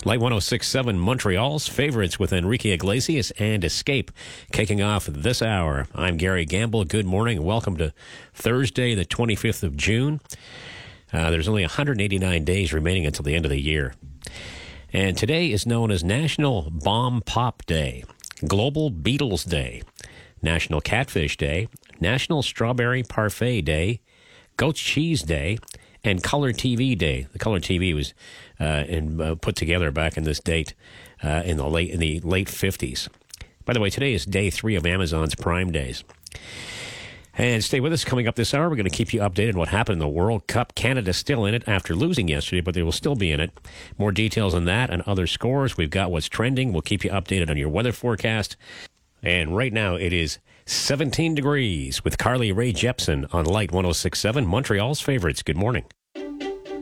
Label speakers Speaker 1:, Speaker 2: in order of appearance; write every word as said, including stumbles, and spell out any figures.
Speaker 1: Light one oh six point seven, Montreal's favorites with Enrique Iglesias and Escape kicking off this hour. I'm Gary Gamble. Good morning. Welcome to Thursday, the twenty-fifth of June. Uh, there's only one hundred eighty-nine days remaining until the end of the year. And today is known as National Bomb Pop Day, Global Beatles Day, National Catfish Day, National Strawberry Parfait Day, Goat's Cheese Day, and Color T V Day. The Color T V was uh, in, uh, put together back in this date uh, in the late in the late fifties. By the way, today is day three of Amazon's Prime Days. And stay with us. Coming up this hour, we're going to keep you updated on what happened in the World Cup. Canada's still in it after losing yesterday, but they will still be in it. More details on that and other scores. We've got what's trending. We'll keep you updated on your weather forecast. And right now it is seventeen degrees with Carly Rae Jepsen on Light one oh six point seven, Montreal's favorites. Good morning.